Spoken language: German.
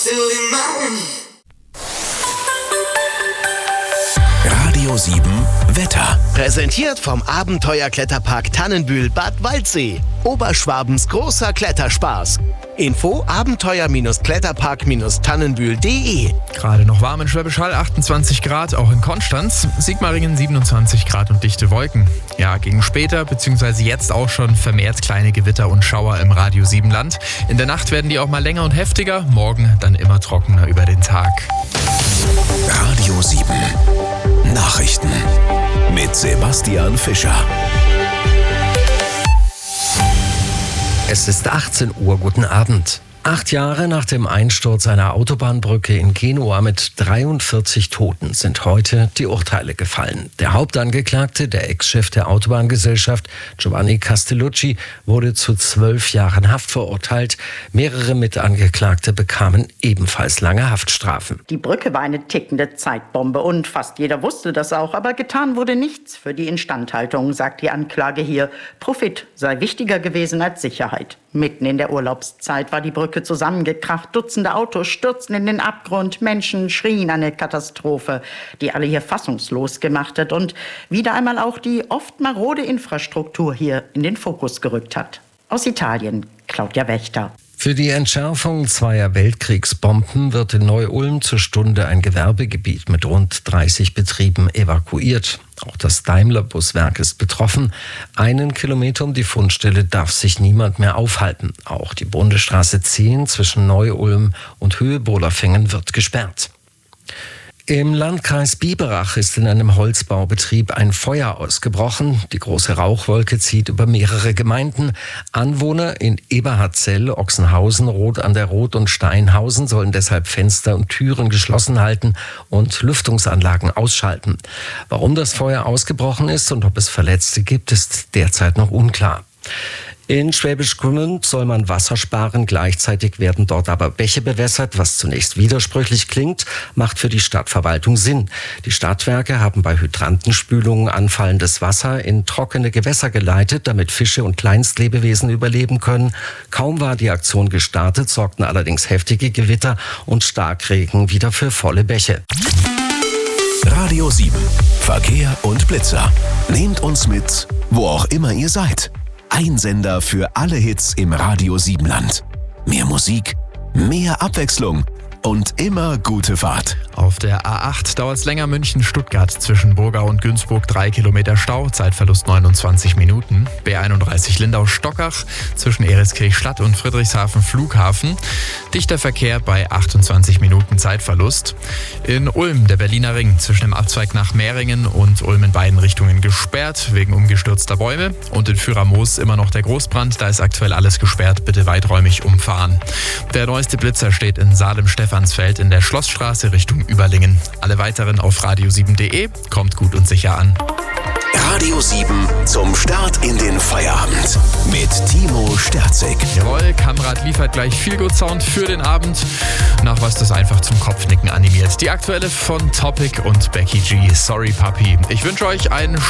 Radio 7 Wetter. Präsentiert vom Abenteuerkletterpark Tannenbühl Bad Waldsee. Oberschwabens großer Kletterspaß. Info abenteuer-kletterpark-tannenbühl.de. Gerade noch warm in Schwäbisch Hall, 28 Grad, auch in Konstanz. Sigmaringen 27 Grad und dichte Wolken. Ja, gegen später bzw. jetzt auch schon vermehrt kleine Gewitter und Schauer im Radio 7 Land. In der Nacht werden die auch mal länger und heftiger, morgen dann immer trockener über den Tag. Radio 7 Nachrichten mit Sebastian Fischer. Es ist 18 Uhr, guten Abend. 8 Jahre nach dem Einsturz einer Autobahnbrücke in Genua mit 43 Toten sind heute die Urteile gefallen. Der Hauptangeklagte, der Ex-Chef der Autobahngesellschaft, Giovanni Castellucci, wurde zu 12 Jahren Haft verurteilt. Mehrere Mitangeklagte bekamen ebenfalls lange Haftstrafen. Die Brücke war eine tickende Zeitbombe und fast jeder wusste das auch. Aber getan wurde nichts für die Instandhaltung, sagt die Anklage hier. Profit sei wichtiger gewesen als Sicherheit. Mitten in der Urlaubszeit war die Brücke zusammengekracht. Dutzende Autos stürzten in den Abgrund. Menschen schrien eine Katastrophe, die alle hier fassungslos gemacht hat und wieder einmal auch die oft marode Infrastruktur hier in den Fokus gerückt hat. Aus Italien, Claudia Wächter. Für die Entschärfung zweier Weltkriegsbomben wird in Neu-Ulm zur Stunde ein Gewerbegebiet mit rund 30 Betrieben evakuiert. Auch das Daimler-Buswerk ist betroffen. 1 Kilometer um die Fundstelle darf sich niemand mehr aufhalten. Auch die Bundesstraße 10 zwischen Neu-Ulm und Höhe-Bolerfingen wird gesperrt. Im Landkreis Biberach ist in einem Holzbaubetrieb ein Feuer ausgebrochen. Die große Rauchwolke zieht über mehrere Gemeinden. Anwohner in Eberhardzell, Ochsenhausen, Roth an der Roth und Steinhausen sollen deshalb Fenster und Türen geschlossen halten und Lüftungsanlagen ausschalten. Warum das Feuer ausgebrochen ist und ob es Verletzte gibt, ist derzeit noch unklar. In Schwäbisch Gmünd soll man Wasser sparen, gleichzeitig werden dort aber Bäche bewässert, was zunächst widersprüchlich klingt, macht für die Stadtverwaltung Sinn. Die Stadtwerke haben bei Hydrantenspülungen anfallendes Wasser in trockene Gewässer geleitet, damit Fische und Kleinstlebewesen überleben können. Kaum war die Aktion gestartet, sorgten allerdings heftige Gewitter und Starkregen wieder für volle Bäche. Radio 7 Verkehr und Blitzer. Nehmt uns mit, wo auch immer ihr seid. Ein Sender für alle Hits im Radio 7 Land. Mehr Musik, mehr Abwechslung und immer gute Fahrt. Auf der A8 dauert es länger, München-Stuttgart zwischen Burgau und Günzburg 3 Kilometer Stau, Zeitverlust 29 Minuten. B31 Lindau-Stockach zwischen Eriskirch-Stadt und Friedrichshafen Flughafen. Dichter Verkehr bei 28 Minuten Zeitverlust. In Ulm der Berliner Ring zwischen dem Abzweig nach Mehringen und Ulm in beiden Richtungen gesperrt wegen umgestürzter Bäume. Und in Führer-Moos immer noch der Großbrand, da ist aktuell alles gesperrt, bitte weiträumig umfahren. Der neueste Blitzer steht in Salem-Stephansfeld in der Schlossstraße Richtung Überlingen. Alle weiteren auf radio7.de. Kommt gut und sicher an. Radio 7 zum Start in den Feierabend mit Timo Sterzig. Jawohl, Kamrad liefert gleich Feelgood-Sound für den Abend, nach was das einfach zum Kopfnicken animiert. Die aktuelle von Topic und Becky G. Sorry Papi. Ich wünsche euch einen